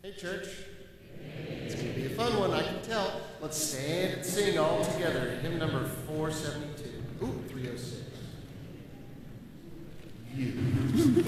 Hey, church. It's going to be a fun one, I can tell. Let's stand and sing all together. Hymn number 472. Ooh, 306.